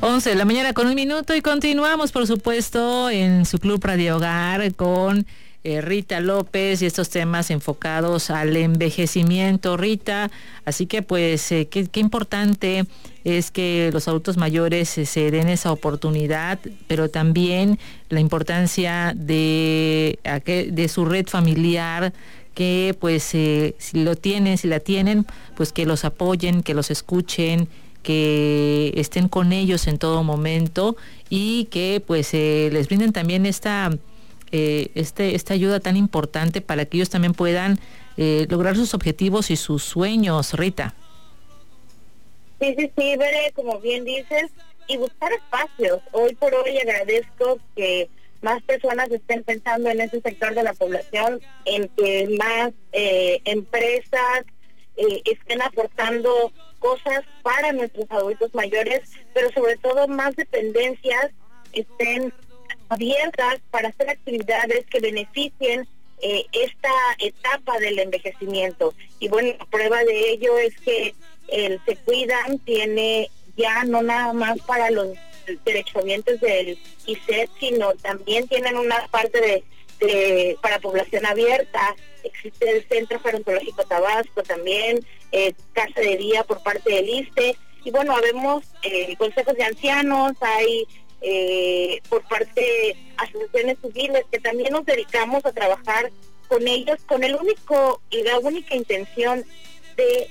11 de la mañana con 1 minuto y continuamos, por supuesto, en su Club Radio Hogar con Rita López y estos temas enfocados al envejecimiento, Rita. Así que pues qué importante es que los adultos mayores se den esa oportunidad, pero también la importancia de su red familiar, que pues si la tienen, pues que los apoyen, que los escuchen, que estén con ellos en todo momento y que pues les brinden también esta ayuda tan importante para que ellos también puedan lograr sus objetivos y sus sueños, Rita. Sí, Bere, como bien dices, y buscar espacios. Hoy por hoy agradezco que más personas estén pensando en ese sector de la población, en que más empresas estén aportando cosas para nuestros adultos mayores, pero sobre todo más dependencias estén abiertas para hacer actividades que beneficien esta etapa del envejecimiento. Y bueno, prueba de ello es que el Se Cuidan tiene ya no nada más para los derechohabientes del ISET, sino también tienen una parte para población abierta. Existe el Centro Gerontológico Tabasco también, Casa de Día por parte del ISSSTE, y bueno, habemos consejos de ancianos, hay por parte de asociaciones civiles que también nos dedicamos a trabajar con ellos con la única intención de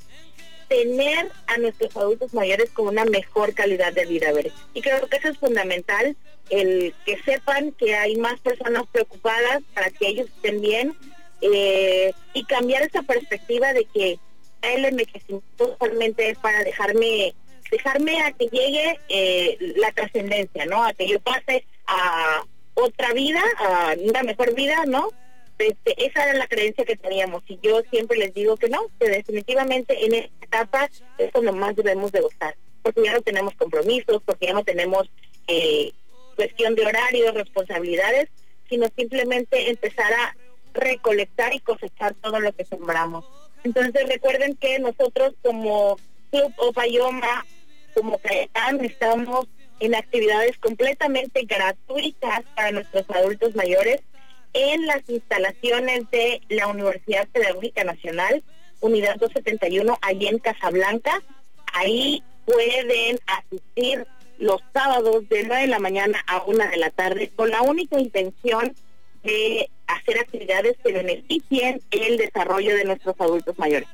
tener a nuestros adultos mayores con una mejor calidad de vida, y creo que eso es fundamental, el que sepan que hay más personas preocupadas para que ellos estén bien, y cambiar esa perspectiva de que el envejecimiento solamente es para dejarme a que llegue la trascendencia, ¿no? A que yo pase a otra vida, a una mejor vida, ¿no? Esa era la creencia que teníamos, y yo siempre les digo que no, que definitivamente en esta etapa es cuando más debemos de gozar, porque ya no tenemos compromisos, porque ya no tenemos cuestión de horarios, responsabilidades, sino simplemente empezar a recolectar y cosechar todo lo que sembramos. Entonces recuerden que nosotros como Club Opayoma, como CAECAM, estamos en actividades completamente gratuitas para nuestros adultos mayores en las instalaciones de la Universidad Pedagógica Nacional, Unidad 271, allí en Casablanca. Ahí pueden asistir los sábados de 9 de la mañana a 1 de la tarde con la única intención de hacer actividades que beneficien el desarrollo de nuestros adultos mayores.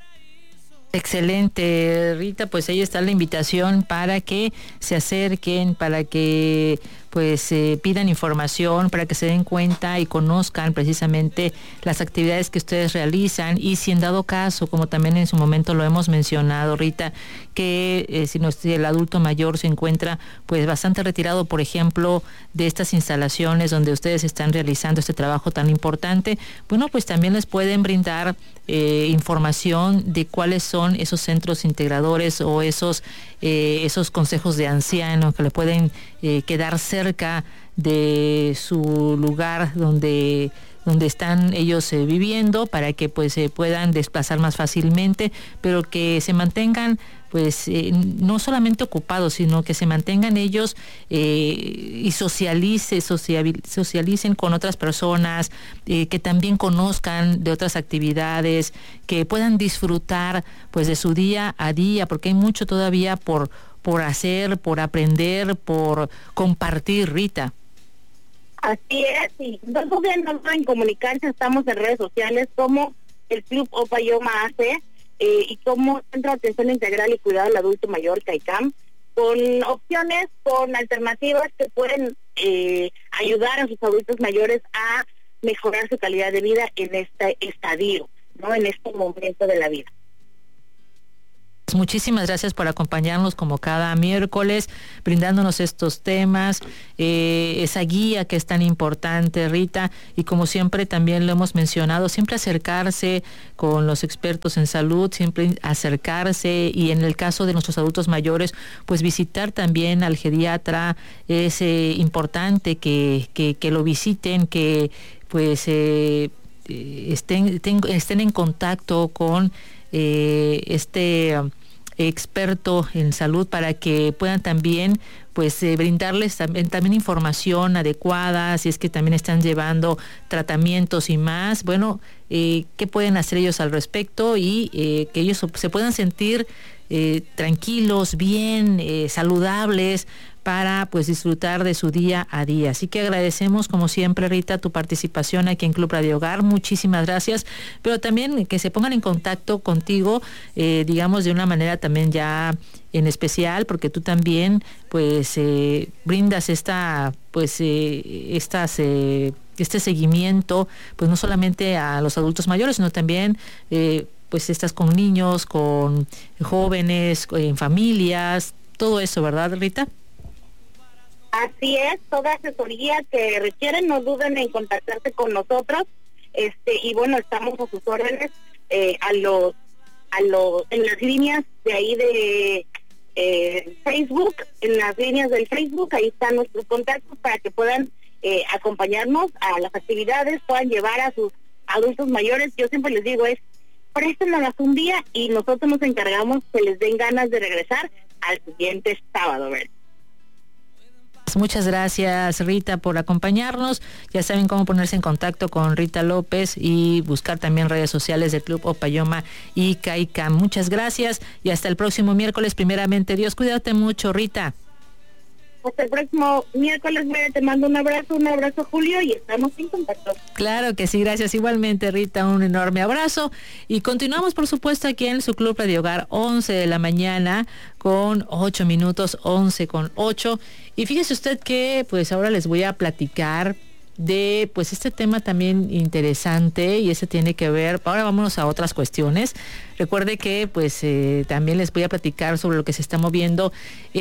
Excelente, Rita, pues ahí está la invitación para que se acerquen, para que pues pidan información, para que se den cuenta y conozcan precisamente las actividades que ustedes realizan, y si en dado caso, como también en su momento lo hemos mencionado, Rita, que si el adulto mayor se encuentra pues bastante retirado, por ejemplo, de estas instalaciones donde ustedes están realizando este trabajo tan importante, bueno, pues también les pueden brindar información de cuáles son esos centros integradores o esos consejos de ancianos que le pueden quedar cerca de su lugar donde están ellos viviendo, para que pues se puedan desplazar más fácilmente, pero que se mantengan pues no solamente ocupados, sino que se mantengan ellos y socialicen con otras personas, que también conozcan de otras actividades, que puedan disfrutar pues de su día a día, porque hay mucho todavía por hacer, por aprender, por compartir, Rita. Así es, y no duden en comunicarse, estamos en redes sociales como el Club Opayoma AC, y como Centro de Atención Integral y Cuidado del Adulto Mayor, CAECAM, con opciones, con alternativas que pueden ayudar a sus adultos mayores a mejorar su calidad de vida en este estadio, ¿no? En este momento de la vida. Muchísimas gracias por acompañarnos como cada miércoles, brindándonos estos temas, esa guía que es tan importante, Rita, y como siempre también lo hemos mencionado, siempre acercarse con los expertos en salud, siempre acercarse, y en el caso de nuestros adultos mayores, pues visitar también al geriatra. Es importante que lo visiten, que pues estén en contacto con experto en salud para que puedan también pues brindarles también información adecuada, si es que también están llevando tratamientos y más, bueno, qué pueden hacer ellos al respecto y que ellos se puedan sentir tranquilos, bien, saludables, para pues disfrutar de su día a día. Así que agradecemos como siempre, Rita, tu participación aquí en Club Radio Hogar, muchísimas gracias, pero también que se pongan en contacto contigo, digamos de una manera también ya en especial, porque tú también pues brindas este seguimiento, pues no solamente a los adultos mayores, sino también pues estás con niños, con jóvenes, en familias, todo eso, ¿verdad, Rita? Así es, toda asesoría que requieren, no duden en contactarse con nosotros, y bueno, estamos a sus órdenes, en las líneas de ahí de Facebook, en las líneas del Facebook, ahí están nuestros contactos para que puedan acompañarnos a las actividades, puedan llevar a sus adultos mayores. Yo siempre les digo, préstenlas un día y nosotros nos encargamos que les den ganas de regresar al siguiente sábado, ¿verdad? Muchas gracias, Rita, por acompañarnos. Ya saben cómo ponerse en contacto con Rita López y buscar también redes sociales del Club Opayoma y CAICAM. Muchas gracias y hasta el próximo miércoles, primeramente Dios. Cuídate mucho, Rita. Hasta el próximo miércoles, te mando un abrazo, Julio, y estamos en contacto. Claro que sí, gracias igualmente, Rita, un enorme abrazo. Y continuamos, por supuesto, aquí en su Club Radio Hogar, 11 de la mañana con 8 minutos, 11 con 8. Y fíjese usted que, pues ahora les voy a platicar de, pues este tema también interesante, y ese tiene que ver, ahora vámonos a otras cuestiones. Recuerde que pues también les voy a platicar sobre lo que se está moviendo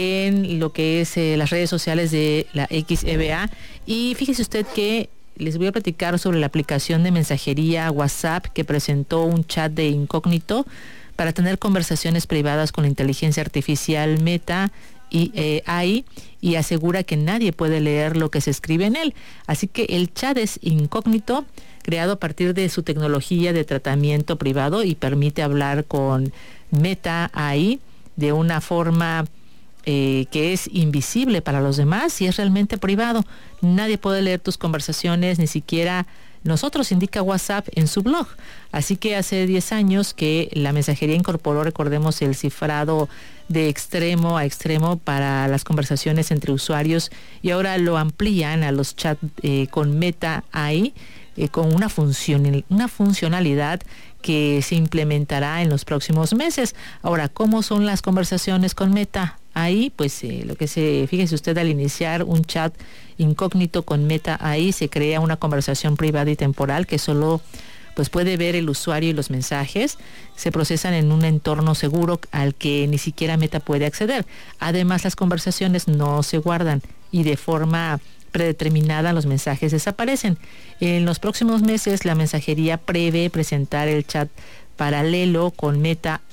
en lo que es las redes sociales de la XEBA, y fíjese usted que les voy a platicar sobre la aplicación de mensajería WhatsApp que presentó un chat de incógnito para tener conversaciones privadas con la inteligencia artificial Meta y AI, y asegura que nadie puede leer lo que se escribe en él. Así que el chat es incógnito, creado a partir de su tecnología de tratamiento privado, y permite hablar con Meta AI de una forma que es invisible para los demás y es realmente privado. Nadie puede leer tus conversaciones, ni siquiera nosotros, indica WhatsApp en su blog. Así que hace 10 años que la mensajería incorporó, recordemos, el cifrado de extremo a extremo para las conversaciones entre usuarios, y ahora lo amplían a los chats con Meta AI, con una funcionalidad que se implementará en los próximos meses. Ahora, ¿cómo son las conversaciones con Meta AI? Pues fíjese usted, al iniciar un chat incógnito con Meta AI, se crea una conversación privada y temporal que solo pues puede ver el usuario, y los mensajes se procesan en un entorno seguro al que ni siquiera Meta puede acceder. Además, las conversaciones no se guardan y de forma predeterminada los mensajes desaparecen. En los próximos meses, la mensajería prevé presentar el chat paralelo con Meta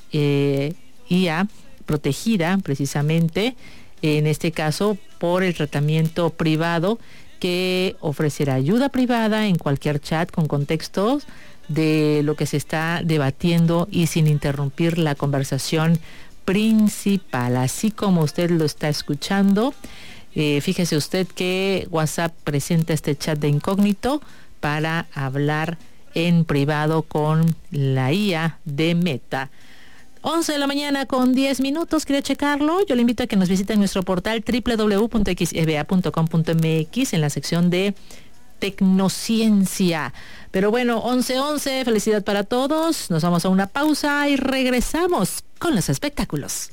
IA, protegida precisamente, en este caso por el tratamiento privado, que ofrecerá ayuda privada en cualquier chat con contextos de lo que se está debatiendo y sin interrumpir la conversación principal. Así como usted lo está escuchando, fíjese usted que WhatsApp presenta este chat de incógnito para hablar en privado con la IA de Meta. 11 de la mañana con 10 minutos, ¿quiere checarlo? Yo le invito a que nos visite en nuestro portal www.xeba.com.mx en la sección de Tecnociencia. Pero bueno, 11:11, felicidad para todos. Nos vamos a una pausa y regresamos con los espectáculos.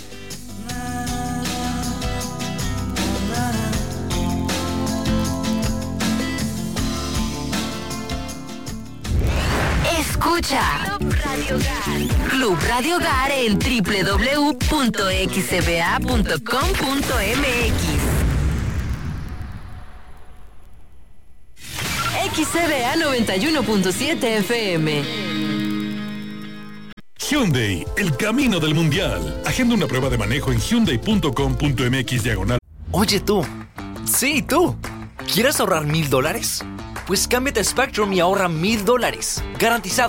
Escucha Club Radio Hogar en www.xcba.com.mx. XCBA 91.7 FM. Hyundai, el camino del mundial. Agenda una prueba de manejo en hyundai.com.mx/. Oye tú, sí tú, ¿quieres ahorrar $1,000? Pues cámbiate a Spectrum y ahorra $1,000, garantizado.